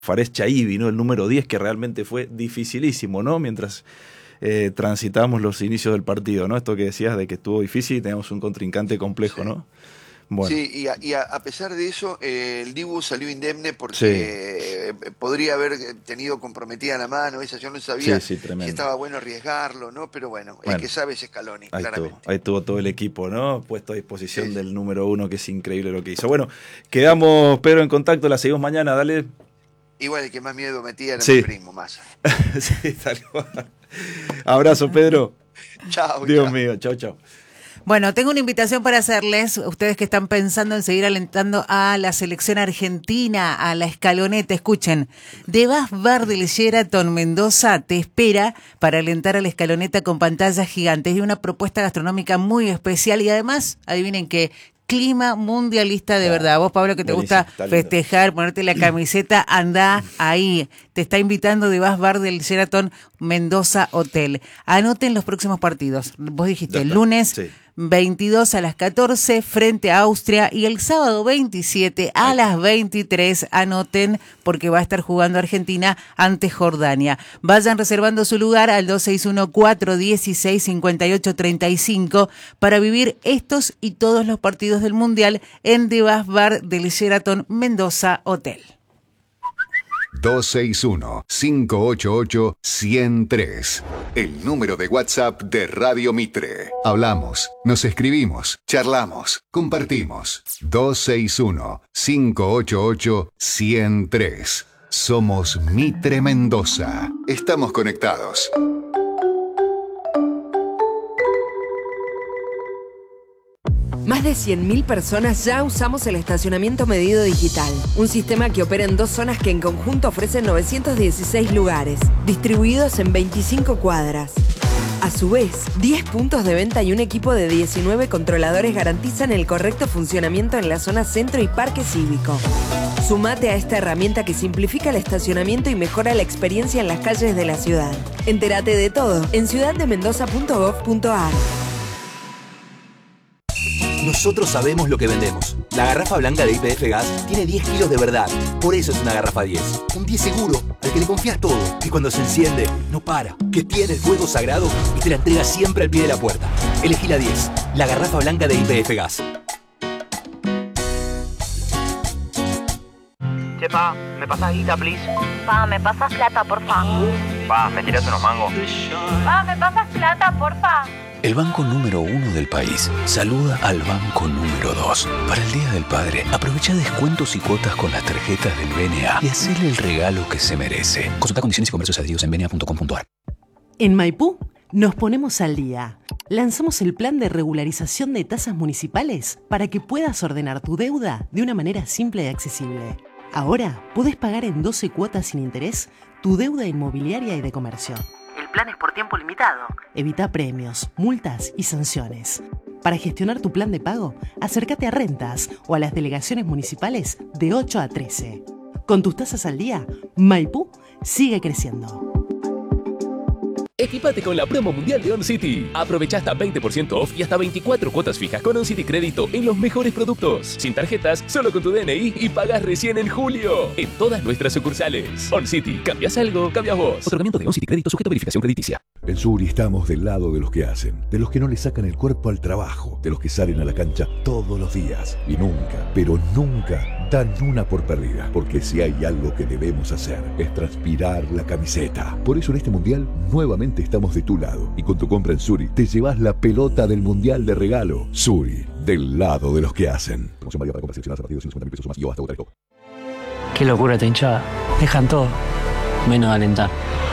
Fares Chaibi, ¿no? El número 10, que realmente fue dificilísimo, ¿no? Mientras transitamos los inicios del partido, ¿no? Esto que decías de que estuvo difícil y teníamos un contrincante complejo, Sí. ¿no? Bueno. Sí, a pesar de eso, el Dibu salió indemne porque podría haber tenido comprometida la mano, esa yo no sabía Sí, si tremendo. estaba bueno arriesgarlo, ¿no? Pero bueno, el que sabe es Scaloni, claramente. Ahí estuvo todo el equipo, ¿no? Puesto a disposición del número 1, que es increíble lo que hizo. Bueno, quedamos, Pedro, en contacto, la seguimos mañana, dale. Igual el que más miedo metía era mi primo, Massa. Sí, tal cual. Abrazo, Pedro. Chao. Dios mío, chao. Bueno, tengo una invitación para hacerles, ustedes que están pensando en seguir alentando a la selección argentina, a la escaloneta, escuchen, The Bass Bar del Sheraton Mendoza te espera para alentar a la escaloneta con pantallas gigantes y una propuesta gastronómica muy especial y además, adivinen qué, clima mundialista de verdad. Vos, Pablo, que te gusta festejar, ponerte la camiseta, andá ahí. Te está invitando The Bass Bar del Sheraton Mendoza Hotel. Anoten los próximos partidos. Vos dijiste el lunes 22 a las 14 frente a Austria y el sábado 27 a las 23. Anoten porque va a estar jugando Argentina ante Jordania. Vayan reservando su lugar al 261-416-5835 para vivir estos y todos los partidos del Mundial en The Bass Bar del Sheraton Mendoza Hotel. 261-588-103. El número de WhatsApp de Radio Mitre. Hablamos, nos escribimos, charlamos, compartimos. 261-588-103. Somos Mitre Mendoza. Estamos conectados. Más de 100.000 personas ya usamos el estacionamiento medido digital, un sistema que opera en 2 zonas que en conjunto ofrecen 916 lugares, distribuidos en 25 cuadras. A su vez, 10 puntos de venta y un equipo de 19 controladores garantizan el correcto funcionamiento en la zona centro y parque cívico. Sumate a esta herramienta que simplifica el estacionamiento y mejora la experiencia en las calles de la ciudad. Entérate de todo en ciudaddemendoza.gov.ar. Nosotros sabemos lo que vendemos. La garrafa blanca de YPF Gas tiene 10 kilos de verdad. Por eso es una garrafa 10. Un 10 seguro, al que le confías todo. Que cuando se enciende, no para. Que tiene el fuego sagrado y te la entrega siempre al pie de la puerta. Elegí la 10. La garrafa blanca de YPF Gas. Che, pa, ¿me pasás guita, please? Pa, ¿me pasas plata, porfa? Pa, ¿me tirás unos mangos? Pa, ¿me pasas plata, porfa? El banco número 1 del país saluda al banco número 2. Para el Día del Padre, aprovecha descuentos y cuotas con las tarjetas del BNA y hacele el regalo que se merece. Consulta condiciones y comercios adheridos en bna.com.ar. En Maipú nos ponemos al día. Lanzamos el plan de regularización de tasas municipales para que puedas ordenar tu deuda de una manera simple y accesible. Ahora podés pagar en 12 cuotas sin interés tu deuda inmobiliaria y de comercio. El plan es por tiempo limitado. Evita premios, multas y sanciones. Para gestionar tu plan de pago, acércate a Rentas o a las delegaciones municipales de 8 a 13. Con tus tasas al día, Maipú sigue creciendo. Equipate con la promo mundial de OnCity. Aprovecha hasta 20% off y hasta 24 cuotas fijas con OnCity Crédito en los mejores productos. Sin tarjetas, solo con tu DNI y pagas recién en julio. En todas nuestras sucursales. OnCity. ¿Cambias algo? Cambias vos. Otorgamiento de OnCity Crédito sujeto a verificación crediticia. En Suri estamos del lado de los que hacen, de los que no le sacan el cuerpo al trabajo, de los que salen a la cancha todos los días y nunca, pero nunca dan una por perdida. Porque si hay algo que debemos hacer es transpirar la camiseta. Por eso en este mundial nuevamente estamos de tu lado y con tu compra en Suri te llevas la pelota del mundial de regalo. Suri, del lado de los que hacen. Promoción válida para compras seleccionadas a partir de 150.000 pesos más y hasta votar. Qué locura esta hinchada. Dejan todo, menos de alentar.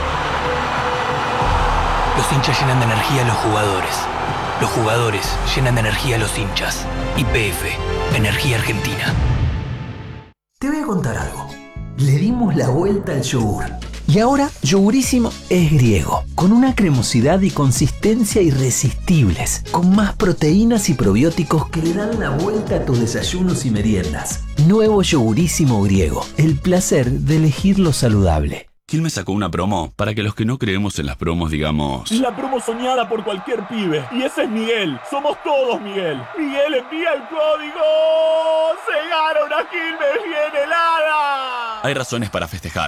Los hinchas llenan de energía a los jugadores. Los jugadores llenan de energía a los hinchas. YPF, Energía Argentina. Te voy a contar algo. Le dimos la vuelta al yogur. Y ahora Yogurísimo es griego, con una cremosidad y consistencia irresistibles, con más proteínas y probióticos que le dan la vuelta a tus desayunos y meriendas. Nuevo Yogurísimo griego, el placer de elegir lo saludable. Quilmes sacó una promo para que los que no creemos en las promos digamos... La promo soñada por cualquier pibe. Y ese es Miguel. Somos todos Miguel. Miguel envía el código. ¡Se gana una Quilmes bien helada! Hay razones para festejar.